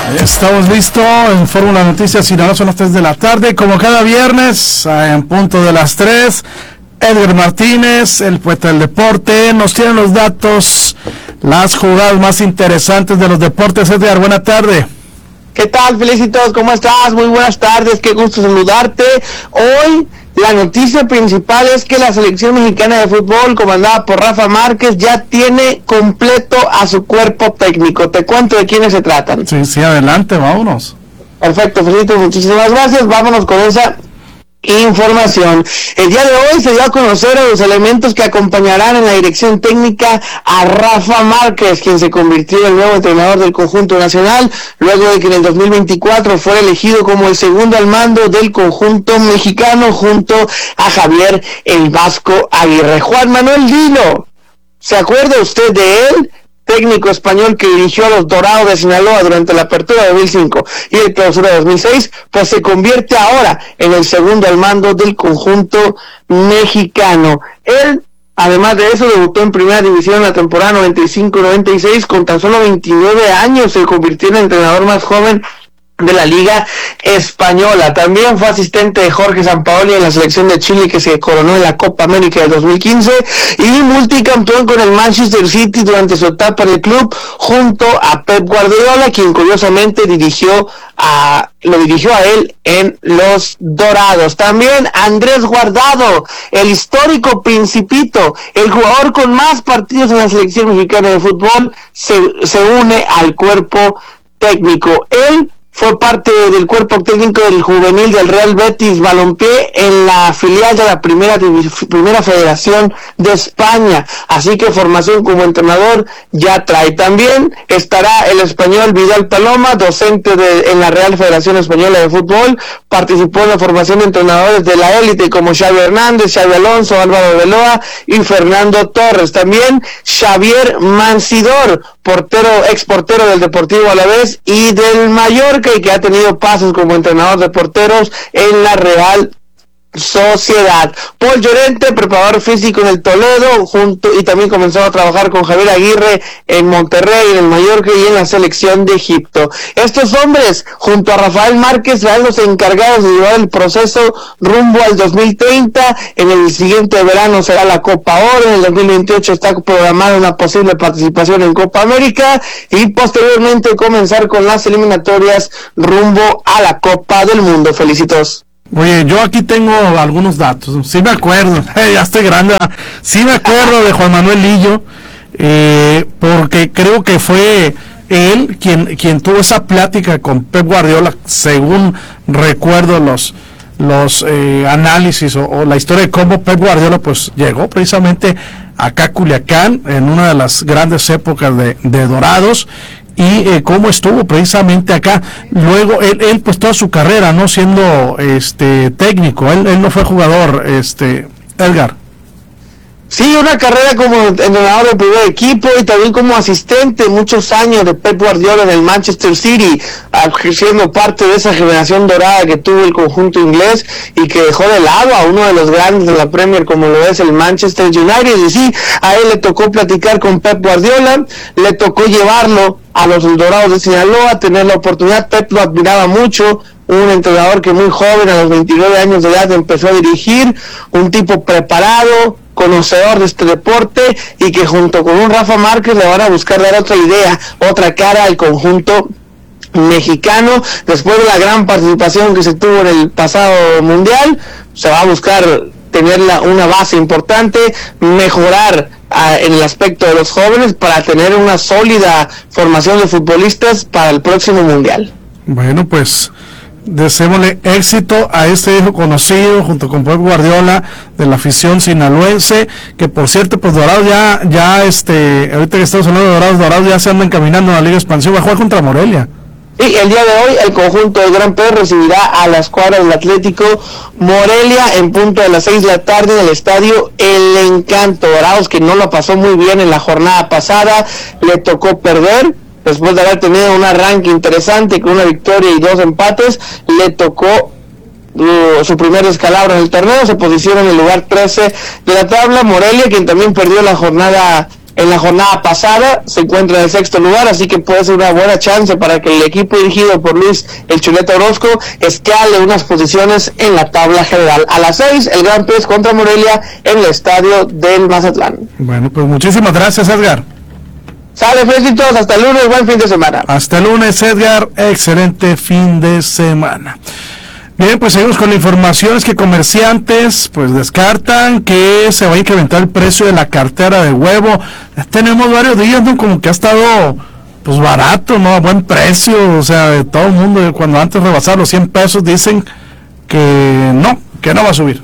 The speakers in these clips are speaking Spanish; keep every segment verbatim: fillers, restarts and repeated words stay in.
Estamos listos en Fórmula Noticias Sinaloa, son las tres de la tarde, como cada viernes, en punto de las tres. Edgar Martínez, el poeta del deporte, nos tiene los datos, las jugadas más interesantes de los deportes. Edgar, buena tarde. ¿Qué tal, Felicitos? ¿Cómo estás? Muy buenas tardes, qué gusto saludarte. Hoy la noticia principal es que la selección mexicana de fútbol, comandada por Rafa Márquez, ya tiene completo a su cuerpo técnico. Te cuento de quiénes se tratan. Sí, sí, adelante, vámonos. Perfecto, Felicitos, muchísimas gracias. Vámonos con esa información. El día de hoy se dio a conocer a los elementos que acompañarán en la dirección técnica a Rafa Márquez, quien se convirtió en el nuevo entrenador del conjunto nacional, luego de que en el dos mil veinticuatro fuera elegido como el segundo al mando del conjunto mexicano junto a Javier el Vasco Aguirre. Juan Manuel Lillo, ¿se acuerda usted de él? Técnico español que dirigió a los Dorados de Sinaloa durante la apertura de dos mil cinco y el clausura de dos mil seis, pues se convierte ahora en el segundo al mando del conjunto mexicano. Él, además de eso, debutó en primera división en la temporada noventa y cinco noventa y seis, con tan solo veintinueve años se convirtió en el entrenador más joven de la Liga Española. También fue asistente de Jorge Sampaoli en la selección de Chile, que se coronó en la Copa América de dos mil quince, y multicampeón con el Manchester City durante su etapa en el club junto a Pep Guardiola, quien curiosamente dirigió a lo dirigió a él en los Dorados. También Andrés Guardado, el histórico Principito, el jugador con más partidos en la selección mexicana de fútbol, se, se une al cuerpo técnico. Él fue parte del cuerpo técnico del juvenil del Real Betis Balompié en la filial de la primera primera federación de España, así que formación como entrenador ya trae. También estará el español Vidal Paloma, docente de, en la Real Federación Española de Fútbol, participó en la formación de entrenadores de la élite como Xavi Hernández, Xavi Alonso, Álvaro Beloa y Fernando Torres. También Xavier Mansidor, portero, ex portero del Deportivo Alavés y del Mallorca, y que ha tenido pasos como entrenador de porteros en la Real Sociedad. Paul Llorente, preparador físico en el Toledo, junto y también comenzó a trabajar con Javier Aguirre en Monterrey, en el Mallorca y en la selección de Egipto. Estos hombres, junto a Rafael Márquez, serán los encargados de llevar el proceso rumbo al dos mil treinta. En el siguiente verano será la Copa Oro, en el dos mil veintiocho está programada una posible participación en Copa América y posteriormente comenzar con las eliminatorias rumbo a la Copa del Mundo. Felicitos. Oye, yo aquí tengo algunos datos, sí me acuerdo, eh, ya estoy grande, sí me acuerdo de Juan Manuel Lillo, eh, porque creo que fue él quien quien tuvo esa plática con Pep Guardiola, según recuerdo los los eh, análisis o, o la historia de cómo Pep Guardiola pues llegó precisamente acá a Culiacán en una de las grandes épocas de, de Dorados, y eh, cómo estuvo precisamente acá. Luego él, él pues toda su carrera no siendo este técnico, él, él no fue jugador, este Edgar. Sí, una carrera como entrenador de primer equipo y también como asistente muchos años de Pep Guardiola en el Manchester City, siendo parte de esa generación dorada que tuvo el conjunto inglés y que dejó de lado a uno de los grandes de la Premier como lo es el Manchester United. Y sí, a él le tocó platicar con Pep Guardiola, le tocó llevarlo a los Dorados de Sinaloa, tener la oportunidad. Pep lo admiraba mucho, un entrenador que muy joven, a los veintinueve años de edad, empezó a dirigir, un tipo preparado, conocedor de este deporte, y que junto con un Rafa Márquez le van a buscar dar otra idea, otra cara al conjunto mexicano. Después de la gran participación que se tuvo en el pasado mundial, se va a buscar tener la, una base importante, mejorar a, en el aspecto de los jóvenes para tener una sólida formación de futbolistas para el próximo mundial. Bueno, pues deseémosle éxito a este hijo conocido junto con Pep Guardiola de la afición sinaloense, que por cierto pues Dorados ya, ya este, ahorita que estamos hablando de Dorados, Dorados ya se anda encaminando a la Liga de Expansión, va a jugar contra Morelia. Y el día de hoy el conjunto de Gran P recibirá a la escuadra del Atlético Morelia en punto de las seis de la tarde en el estadio El Encanto. Dorados, que no lo pasó muy bien en la jornada pasada, le tocó perder después de haber tenido un arranque interesante con una victoria y dos empates, le tocó uh, su primer descalabro en el torneo, se posiciona en el lugar trece de la tabla. Morelia, quien también perdió la jornada en la jornada pasada, se encuentra en el sexto lugar, así que puede ser una buena chance para que el equipo dirigido por Luis el Chuleta Orozco escale unas posiciones en la tabla general. A las seis, el Gran Prix contra Morelia en el estadio del Mazatlán. Bueno, pues muchísimas gracias, Edgar. Sale, Fresitos, hasta el lunes, buen fin de semana. Hasta el lunes, Edgar, excelente fin de semana. Bien, pues seguimos con la información. Es que comerciantes pues descartan que se va a incrementar el precio de la cartera de huevo. Ya tenemos varios días, ¿no? Como que ha estado pues barato, ¿no? A buen precio, o sea, de todo el mundo. Cuando antes rebasaba los cien pesos dicen que no, que no va a subir.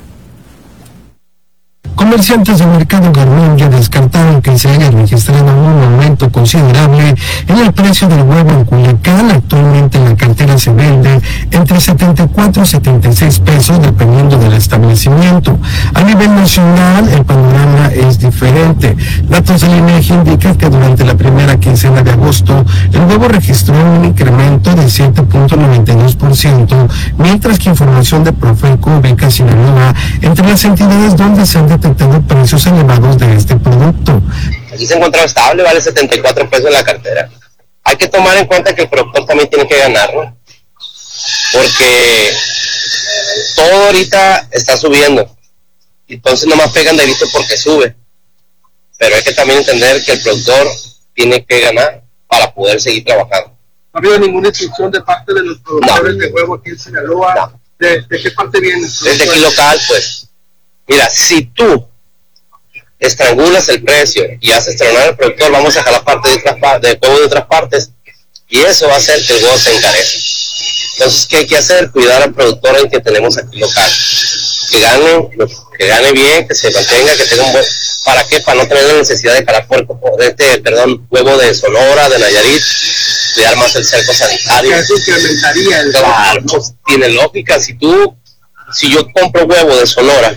Comerciantes del mercado Garmendia descartaron que se haya registrado un aumento considerable en el precio del huevo en Culiacán. Actualmente la cartera se vende entre setenta y cuatro y setenta y seis pesos dependiendo del establecimiento. A nivel nacional el panorama es diferente. Datos del INEGI indican que durante la primera quincena de agosto el huevo registró un incremento de siete punto noventa y dos por ciento, mientras que información de Profeco ubica Sinaloa entre las entidades donde se han detectado precios elevados de este producto. Aquí se encuentra estable, vale setenta y cuatro pesos en la cartera. Hay que tomar en cuenta que el productor también tiene que ganar, ¿no? Porque todo ahorita está subiendo. Entonces no más pegan de grito porque sube. Pero hay que también entender que el productor tiene que ganar para poder seguir trabajando. ¿No ha habido ninguna instrucción de parte de los productores no. de huevo aquí en Sinaloa? No. ¿De, ¿De qué parte viene? Desde aquí local, pues. Mira, si tú estrangulas el precio y haces tronar al productor, vamos a jalar parte de, otras, de huevo de otras partes y eso va a hacer que el huevo se encarezca. Entonces, ¿qué hay que hacer? Cuidar al productor en que tenemos aquí local. Que gane, que gane bien, que se mantenga, que tenga un buen... ¿Para qué? Para no tener la necesidad de jalar puerco, de este, perdón, huevo de Sonora, de Nayarit, cuidar más el cerco sanitario. Eso incrementaría el... Claro, pues tiene lógica. Si tú... Si yo compro huevo de Sonora,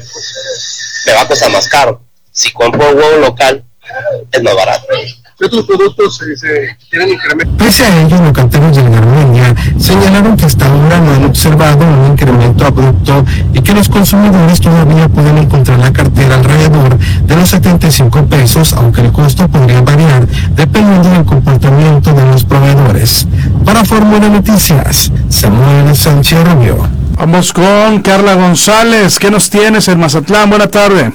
me va a costar más caro. Si compro huevo local, es más barato. ¿Qué otros productos se, se tienen incremento? Pese a ello, locateros de Garmendia señalaron que hasta ahora no han observado un incremento abrupto y que los consumidores todavía pueden encontrar la cartera alrededor de los setenta y cinco pesos, aunque el costo podría variar dependiendo del comportamiento de los proveedores. Para Fórmula Noticias, Samuel Sánchez Rubio. Vamos con Carla González. ¿Qué nos tienes en Mazatlán? Buena tarde.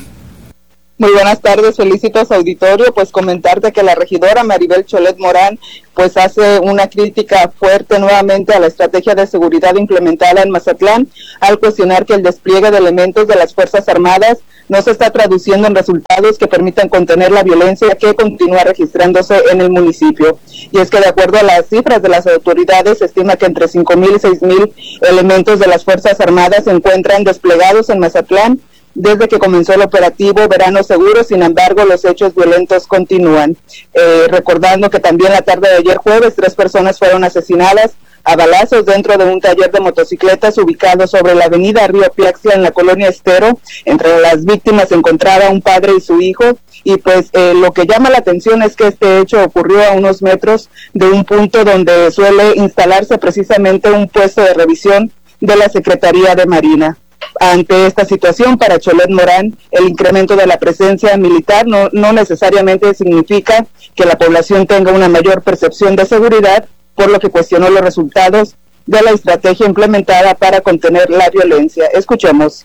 Muy buenas tardes, felicitos auditorio. Pues comentarte que la regidora Maribel Cholet Morán pues hace una crítica fuerte nuevamente a la estrategia de seguridad implementada en Mazatlán al cuestionar que el despliegue de elementos de las Fuerzas Armadas no se está traduciendo en resultados que permitan contener la violencia que continúa registrándose en el municipio. Y es que de acuerdo a las cifras de las autoridades, se estima que entre cinco mil y seis mil elementos de las Fuerzas Armadas se encuentran desplegados en Mazatlán desde que comenzó el operativo Verano Seguro. Sin embargo, los hechos violentos continúan. Eh, recordando que también la tarde de ayer jueves, tres personas fueron asesinadas a balazos dentro de un taller de motocicletas ubicado sobre la avenida Río Piaxia en la colonia Estero. Entre las víctimas se encontraba un padre y su hijo, y pues eh, lo que llama la atención es que este hecho ocurrió a unos metros de un punto donde suele instalarse precisamente un puesto de revisión de la Secretaría de Marina. Ante esta situación, para Cholet Morán, el incremento de la presencia militar no, no necesariamente significa que la población tenga una mayor percepción de seguridad, por lo que cuestionó los resultados de la estrategia implementada para contener la violencia. Escuchemos.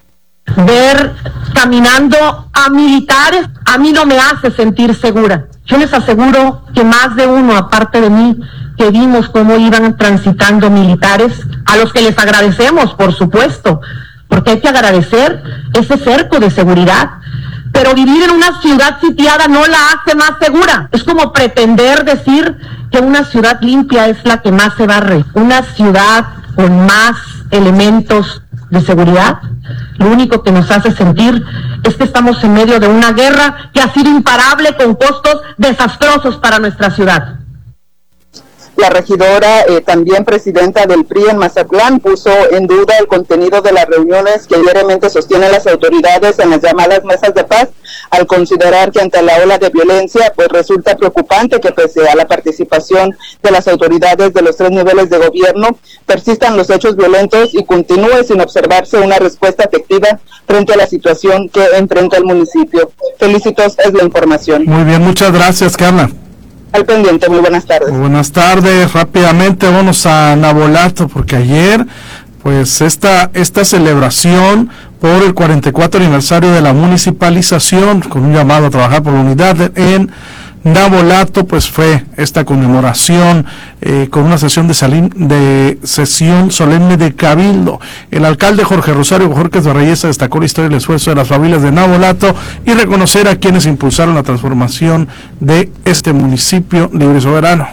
Ver caminando a militares a mí no me hace sentir segura. Yo les aseguro que más de uno, aparte de mí, que vimos cómo iban transitando militares, a los que les agradecemos, por supuesto, porque hay que agradecer ese cerco de seguridad, pero vivir en una ciudad sitiada no la hace más segura. Es como pretender decir que una ciudad limpia es la que más se barre. Una ciudad con más elementos de seguridad, lo único que nos hace sentir es que estamos en medio de una guerra que ha sido imparable con costos desastrosos para nuestra ciudad. La regidora, eh, también presidenta del P R I en Mazatlán, puso en duda el contenido de las reuniones que diariamente sostienen las autoridades en las llamadas mesas de paz, al considerar que ante la ola de violencia, pues resulta preocupante que pese a la participación de las autoridades de los tres niveles de gobierno, persistan los hechos violentos y continúe sin observarse una respuesta efectiva frente a la situación que enfrenta el municipio. Felicitos, es la información. Muy bien, muchas gracias, Carla. Al pendiente, muy buenas tardes. Muy buenas tardes, rápidamente vamos a Navolato, porque ayer, pues esta, esta celebración por el cuarenta y cuatro aniversario de la municipalización, con un llamado a trabajar por la unidad en Navolato, pues fue esta conmemoración eh, con una sesión de, salim, de sesión solemne de cabildo. El alcalde Jorge Rosario Jorge de Reyes destacó la historia y el esfuerzo de las familias de Navolato y reconocer a quienes impulsaron la transformación de este municipio libre y soberano.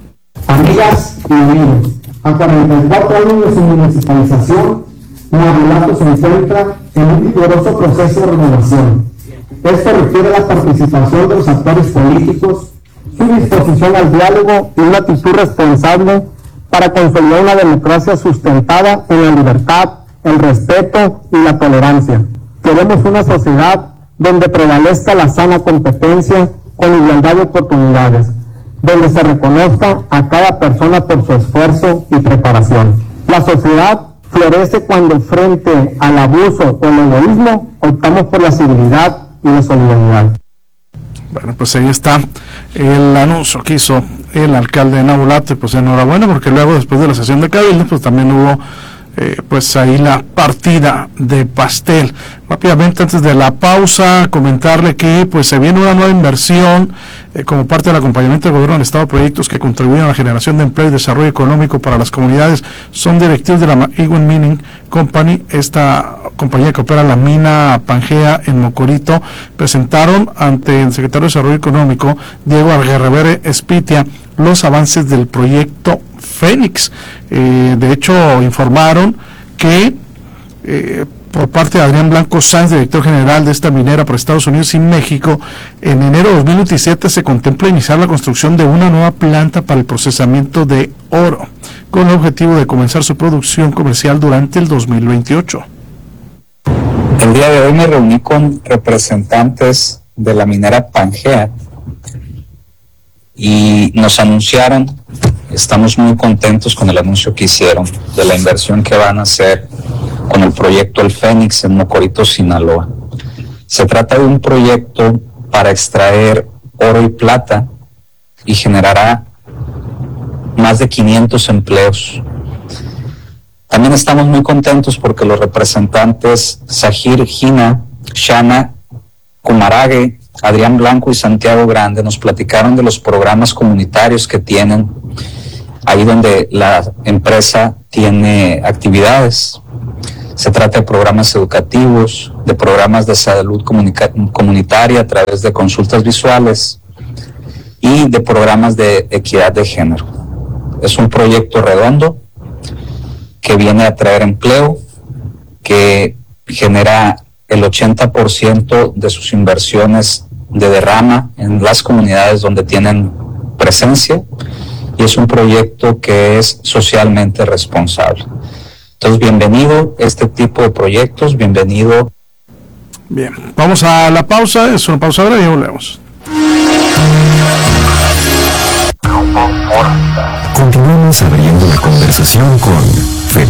Amigas y amigos, a cuarenta y cuatro años de su municipalización, Navolato se encuentra en un vigoroso proceso de renovación. Esto requiere la participación de los actores políticos, su disposición al diálogo y una actitud responsable para consolidar una democracia sustentada en la libertad, el respeto y la tolerancia. Queremos una sociedad donde prevalezca la sana competencia con igualdad de oportunidades, donde se reconozca a cada persona por su esfuerzo y preparación. La sociedad florece cuando frente al abuso o el egoísmo optamos por la civilidad y la solidaridad. Bueno, pues ahí está el anuncio que hizo el alcalde de Navolato, y pues enhorabuena, porque luego después de la sesión de cabildo, pues también hubo eh, pues ahí la partida de pastel. Rápidamente, antes de la pausa, comentarle que pues se viene una nueva inversión eh, como parte del acompañamiento del gobierno del estado, proyectos que contribuyen a la generación de empleo y desarrollo económico para las comunidades. Son directivos de la Ewan Mining Company, esta compañía que opera la mina Pangea en Mocorito. Presentaron ante el secretario de Desarrollo Económico, Diego Arguerrevere Espitia, los avances del proyecto Fénix. Eh, de hecho, informaron que eh, por parte de Adrián Blanco Sanz, director general de esta minera por Estados Unidos y México, en enero de dos mil veintisiete se contempla iniciar la construcción de una nueva planta para el procesamiento de oro, con el objetivo de comenzar su producción comercial durante el dos mil veintiocho. El día de hoy me reuní con representantes de la minera Pangea y nos anunciaron, estamos muy contentos con el anuncio que hicieron de la inversión que van a hacer con el proyecto El Fénix en Mocorito, Sinaloa. Se trata de un proyecto para extraer oro y plata y generará más de quinientos empleos. También estamos muy contentos porque los representantes Sahir Gina, Shana Kumarage, Adrián Blanco y Santiago Grande nos platicaron de los programas comunitarios que tienen ahí donde la empresa tiene actividades. Se trata de programas educativos, de programas de salud comunitaria a través de consultas visuales y de programas de equidad de género. Es un proyecto redondo que viene a traer empleo, que genera el ochenta por ciento de sus inversiones de derrama en las comunidades donde tienen presencia, y es un proyecto que es socialmente responsable. Entonces, bienvenido este tipo de proyectos, bienvenido. Bien, vamos a la pausa, es una pausa breve y volvemos. Continuamos abriendo la conversación con Felipe